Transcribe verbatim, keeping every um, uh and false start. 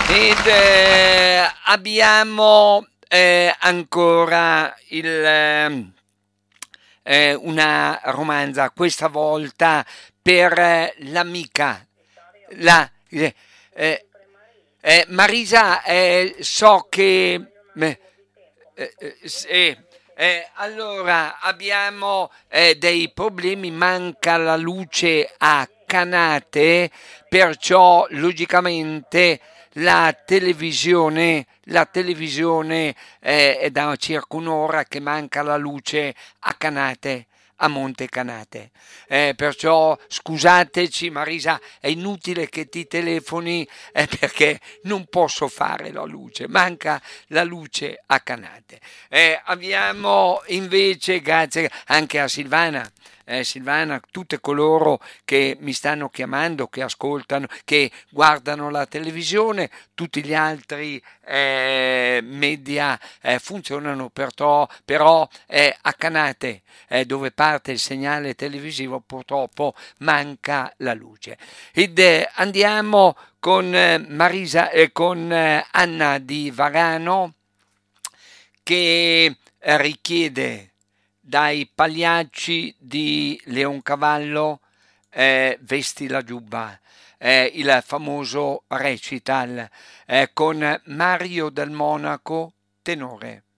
Ed eh, abbiamo eh, ancora il, eh, eh, una romanza, questa volta per eh, l'amica, la, eh, eh, eh, Marisa, eh, so che... eh, eh, eh, sì, eh, allora abbiamo eh, dei problemi, manca la luce a canate, perciò logicamente la televisione, la televisione eh, è da circa un'ora che manca la luce a canate. A Monte Canate. Eh, perciò scusateci Marisa, è inutile che ti telefoni eh, perché non posso fare la luce, manca la luce a canate. Eh, abbiamo invece, grazie anche a Silvana, eh, Silvana, tutte coloro che mi stanno chiamando, che ascoltano, che guardano la televisione, tutti gli altri eh, media eh, funzionano perciò, però eh, a canate eh, dove parte il segnale televisivo purtroppo manca la luce. Ed eh, andiamo con eh, Marisa e eh, con eh, Anna di Varano che richiede dai pagliacci di Leoncavallo eh, Vesti la giubba, eh, il famoso recital eh, con Mario del Monaco tenore.